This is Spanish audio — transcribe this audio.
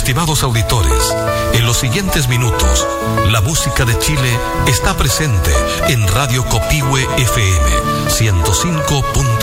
Estimados auditores, en los siguientes minutos, la música de Chile está presente en Radio Copihue FM 105.1.